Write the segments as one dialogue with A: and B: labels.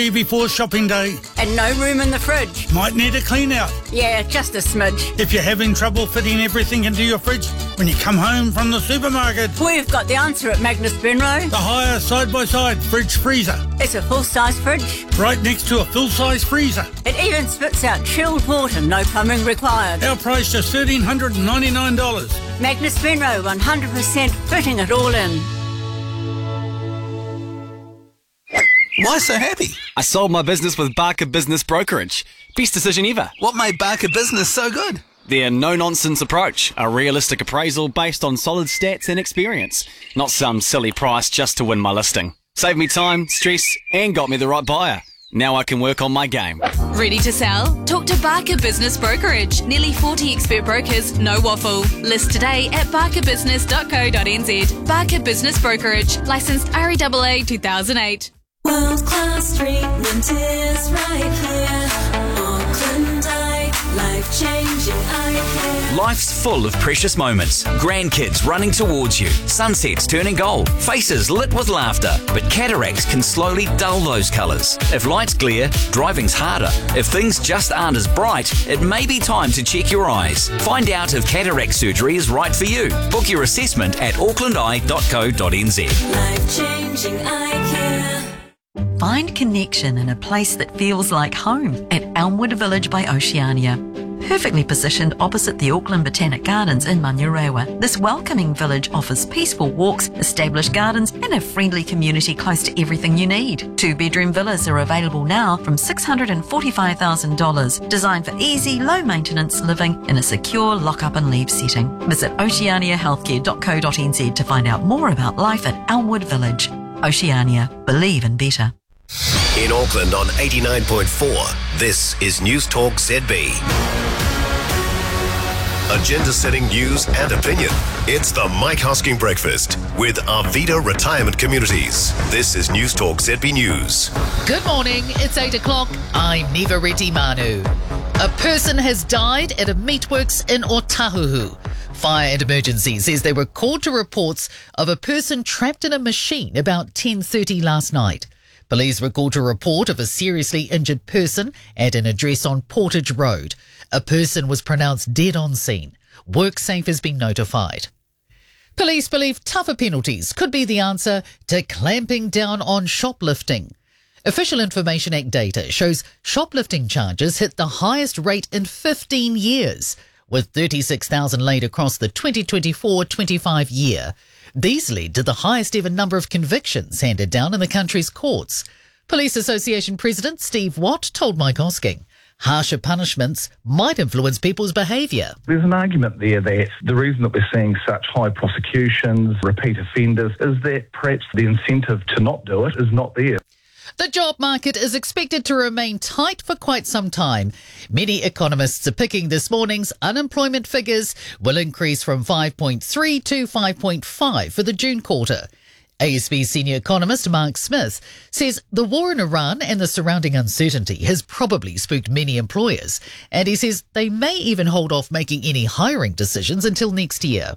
A: before shopping day.
B: And no room in the fridge.
A: Might need a clean out.
B: Yeah, just a smidge.
A: If you're having trouble fitting everything into your fridge when you come home from the supermarket.
B: We've got the answer at Magnus Benro.
A: The higher side-by-side fridge freezer.
B: It's a full-size fridge.
A: Right next to a full-size freezer.
B: It even spits out chilled water, no plumbing required.
A: Our price just $1,399.
B: Magnus Benro, 100% fitting it all in.
C: Why so happy?
D: I sold my business with Barker Business Brokerage. Best decision ever.
C: What made Barker Business so good?
D: Their no-nonsense approach. A realistic appraisal based on solid stats and experience. Not some silly price just to win my listing. Saved me time, stress, and got me the right buyer. Now I can work on my game.
E: Ready to sell? Talk to Barker Business Brokerage. Nearly 40 expert brokers, no waffle. List today at barkerbusiness.co.nz. Barker Business Brokerage. Licensed REAA 2008.
F: World-class treatment is right here. Auckland Eye, life-changing eye care.
G: Life's full of precious moments. Grandkids running towards you, sunsets turning gold, faces lit with laughter. But cataracts can slowly dull those colours. If lights glare, driving's harder. If things just aren't as bright, it may be time to check your eyes. Find out if cataract surgery is right for you. Book your assessment at aucklandeye.co.nz.
F: Life-changing eye care.
H: Find connection in a place that feels like home at Elmwood Village by Oceania. Perfectly positioned opposite the Auckland Botanic Gardens in Manurewa, this welcoming village offers peaceful walks, established gardens and a friendly community close to everything you need. 2-bedroom villas are available now from $645,000, designed for easy, low-maintenance living in a secure lock-up and leave setting. Visit oceaniahealthcare.co.nz to find out more about life at Elmwood Village. Oceania. Believe in better.
I: In Auckland on 89.4, this is News Talk ZB. Agenda-setting news and opinion. It's the Mike Hosking Breakfast with Arvida Retirement Communities. This is News Talk ZB News.
J: Good morning, it's 8 o'clock. I'm Niva Reddy Manu. A person has died at a meatworks in Otahuhu. Fire and Emergency says they were called to reports of a person trapped in a machine about 10:30 last night. Police were called to a report of a seriously injured person at an address on Portage Road. A person was pronounced dead on scene. WorkSafe has been notified. Police believe tougher penalties could be the answer to clamping down on shoplifting. Official Information Act data shows shoplifting charges hit the highest rate in 15 years, with 36,000 laid across the 2024-25 year. These led to the highest ever number of convictions handed down in the country's courts. Police Association President Steve Watt told Mike Hosking harsher punishments might influence people's behaviour.
K: There's an argument there that the reason that we're seeing such high prosecutions, repeat offenders, is that perhaps the incentive to not do it is not there.
J: The job market is expected to remain tight for quite some time. Many economists are picking this morning's unemployment figures will increase from 5.3 to 5.5 for the June quarter. ASB senior economist Mark Smith says the war in Iran and the surrounding uncertainty has probably spooked many employers, and he says they may even hold off making any hiring decisions until next year.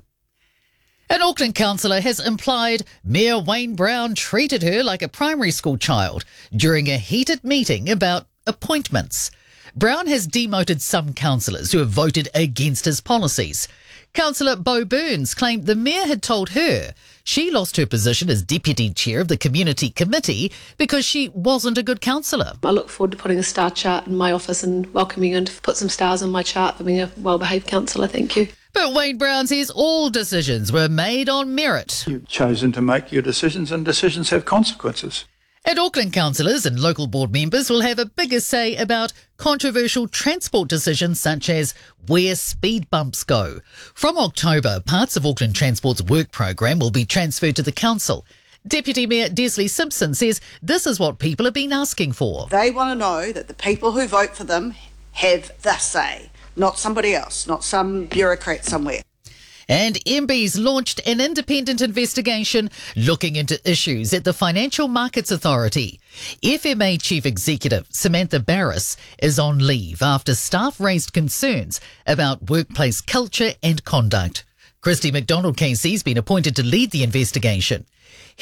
J: An Auckland councillor has implied Mayor Wayne Brown treated her like a primary school child during a heated meeting about appointments. Brown has demoted some councillors who have voted against his policies. Councillor Bo Burns claimed the mayor had told her she lost her position as deputy chair of the community committee because she wasn't a good councillor.
L: I look forward to putting a star chart in my office and welcoming you in to put some stars on my chart for being a well-behaved councillor. Thank you.
J: But Wayne Brown says all decisions were made on merit.
M: You've chosen to make your decisions, and decisions have consequences.
J: And Auckland councillors and local board members will have a bigger say about controversial transport decisions such as where speed bumps go. From October, parts of Auckland Transport's work program will be transferred to the council. Deputy Mayor Desley Simpson says this is what people have been asking for.
N: They want to know that the people who vote for them have the say. Not somebody else, not some bureaucrat somewhere.
J: And MB's launched an independent investigation looking into issues at the Financial Markets Authority. FMA Chief Executive Samantha Barris is on leave after staff raised concerns about workplace culture and conduct. Christy McDonald KC's been appointed to lead the investigation.